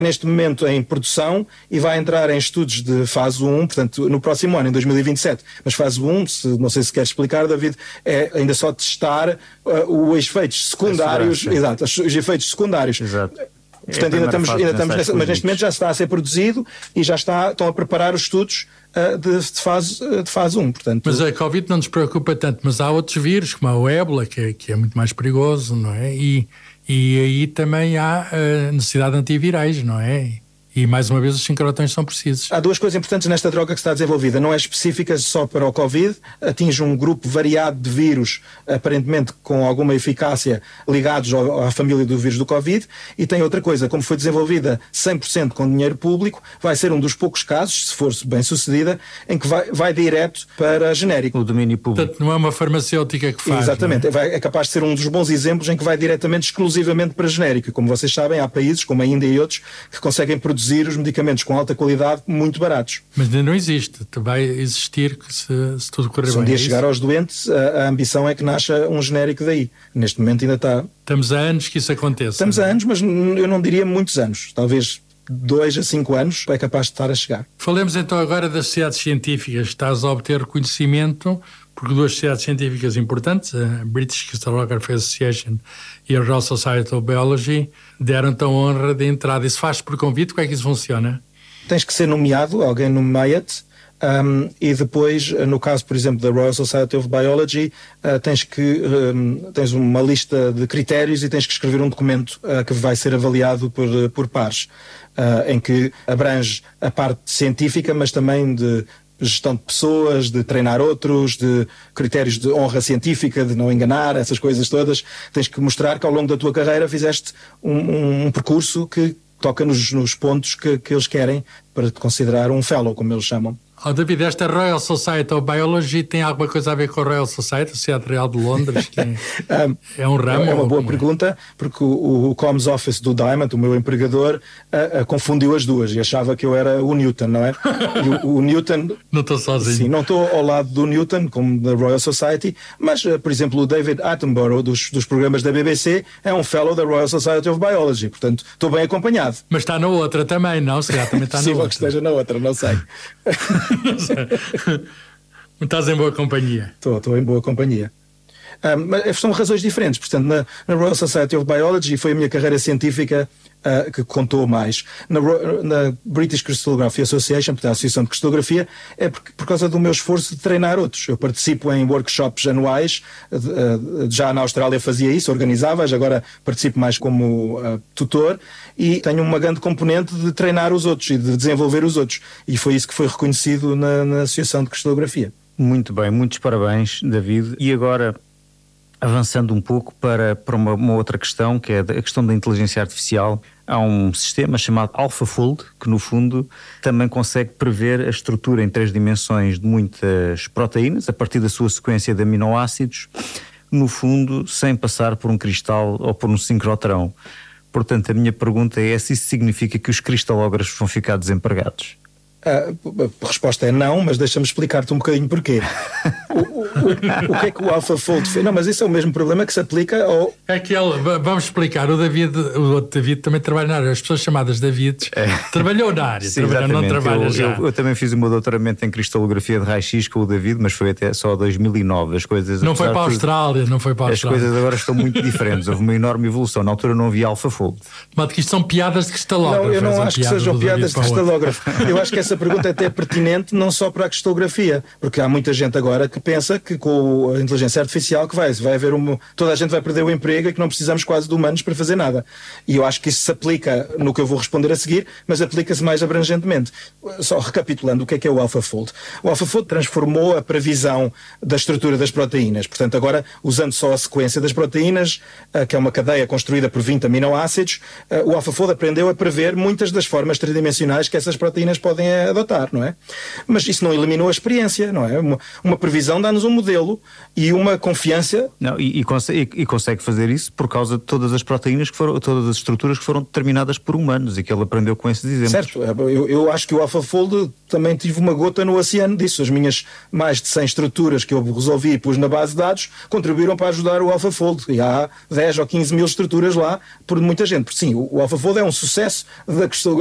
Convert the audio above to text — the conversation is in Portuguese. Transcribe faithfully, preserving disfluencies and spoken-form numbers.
neste momento em produção e vai entrar em estudos de fase um, portanto, no próximo ano, em dois mil e vinte e sete. Mas fase um, se, não sei se queres explicar, David, é ainda só testar uh, os efeitos secundários. Exato, os efeitos secundários. Exato. Portanto, é ainda estamos, ainda estamos nessa, mas neste momento já está a ser produzido e já está, estão a preparar os estudos uh, de, de, fase, de fase um. Portanto, mas a Covid não nos preocupa tanto, mas há outros vírus, como o ébola, que é, que é muito mais perigoso, não é? E, e aí também há uh, necessidade de antivirais, não é? E, mais uma vez, os sincrotões são precisos. Há duas coisas importantes nesta droga que está desenvolvida. Não é específica só para o Covid, atinge um grupo variado de vírus, aparentemente com alguma eficácia, ligados ao, à família do vírus do Covid. E tem outra coisa, como foi desenvolvida cem por cento com dinheiro público, vai ser um dos poucos casos, se for bem sucedida, em que vai, vai direto para genérico. O domínio público. Portanto, não é uma farmacêutica que faz. Exatamente. É? Vai, é capaz de ser um dos bons exemplos em que vai diretamente, exclusivamente para genérico. E como vocês sabem, há países, como a Índia e outros, que conseguem produzir os medicamentos com alta qualidade muito baratos. Mas ainda não existe. Vai existir se, se tudo correr bem. Se um dia é chegar aos doentes, a, a ambição é que nasça um genérico daí. Neste momento ainda está... Estamos há anos que isso aconteça. Estamos há anos, mas eu não diria muitos anos. Talvez dois a cinco anos é capaz de estar a chegar. Falemos então agora das sociedades científicas. Estás a obter reconhecimento porque duas sociedades científicas importantes, a British Crystallography Association e a Royal Society of Biology, deram-te a honra de entrada. Isso faz por convite? Como é que isso funciona? Tens que ser nomeado, alguém nomeia-te, um, e depois, no caso, por exemplo, da Royal Society of Biology, uh, tens, que, um, tens uma lista de critérios e tens que escrever um documento uh, que vai ser avaliado por, por pares, uh, em que abrange a parte científica, mas também de gestão de pessoas, de treinar outros, de critérios de honra científica, de não enganar, essas coisas todas. Tens que mostrar que ao longo da tua carreira fizeste um, um, um percurso que toca nos, nos pontos que, que eles querem para te considerar um fellow, como eles chamam. Oh, David, esta Royal Society of Biology tem alguma coisa a ver com a Royal Society, a Sociedade Real de Londres? Que é, um, é um ramo? É uma boa pergunta, porque o, o Comms Office do Diamond, o meu empregador, uh, uh, confundiu as duas e achava que eu era o Newton, não é? E o, o Newton... Não estou sozinho. Sim, não estou ao lado do Newton, como da Royal Society, mas, uh, por exemplo, o David Attenborough, dos, dos programas da B B C, é um fellow da Royal Society of Biology, portanto, estou bem acompanhado. Mas está na outra também, não? Se calhar também está na outra. Possível que esteja na outra, não sei. Estás em boa companhia. Estou, estou em boa companhia. Um, mas são razões diferentes. Portanto, na, na Royal Society of Biology foi a minha carreira científica uh, que contou mais. Na, na British Crystallography Association, portanto, a Associação de Cristalografia, é por, por causa do meu esforço de treinar outros. Eu participo em workshops anuais, uh, já na Austrália fazia isso, organizava, agora participo mais como uh, tutor e tenho uma grande componente de treinar os outros e de desenvolver os outros. E foi isso que foi reconhecido na, na Associação de Cristalografia. Muito bem, muitos parabéns, David. E agora, avançando um pouco para, para uma, uma outra questão, que é a questão da inteligência artificial, há um sistema chamado AlphaFold, que no fundo também consegue prever a estrutura em três dimensões de muitas proteínas, a partir da sua sequência de aminoácidos, no fundo, sem passar por um cristal ou por um sincrotrão. Portanto, a minha pergunta é se isso significa que os cristalógrafos vão ficar desempregados. A resposta é não, mas deixa-me explicar-te um bocadinho porquê. O, o, o, o que é que o AlphaFold fez? Não, mas isso é o mesmo problema que se aplica ao... É que ele, vamos explicar, o David, o outro David também trabalha na área, as pessoas chamadas David, é. trabalhou na área, Sim, trabalhou, não trabalha eu, já. Eu, eu também fiz o meu doutoramento em cristalografia de raio-x com o David, mas foi até só dois mil e nove. As coisas, não foi para a Austrália, não foi para a Austrália. As coisas agora estão muito diferentes, houve uma enorme evolução. Na altura não havia AlphaFold. De modo que isto são piadas de cristalógrafo. Não, eu não acho que sejam piadas de cristalógrafo. Eu acho que essa pergunta é até pertinente não só para a cristallografia, porque há muita gente agora que pensa que com a inteligência artificial que vai, vai haver um, toda a gente vai perder o emprego e que não precisamos quase de humanos para fazer nada. E eu acho que isso se aplica no que eu vou responder a seguir, mas aplica-se mais abrangentemente. Só recapitulando, o que é que é o AlphaFold? O AlphaFold transformou a previsão da estrutura das proteínas. Portanto, agora, usando só a sequência das proteínas, que é uma cadeia construída por vinte aminoácidos, o AlphaFold aprendeu a prever muitas das formas tridimensionais que essas proteínas podem a adotar, não é? Mas isso não eliminou a experiência, não é? Uma, uma previsão dá-nos um modelo e uma confiança. Não, e, e, consegue, e consegue fazer isso por causa de todas as proteínas que foram, todas as estruturas que foram determinadas por humanos e que ele aprendeu com esses exemplos. Certo, eu, eu acho que o AlphaFold também tive uma gota no oceano disso. As minhas mais de cem estruturas que eu resolvi e pus na base de dados contribuíram para ajudar o AlphaFold. E há dez ou quinze mil estruturas lá por muita gente. Porque sim, o, o AlphaFold é um sucesso da questão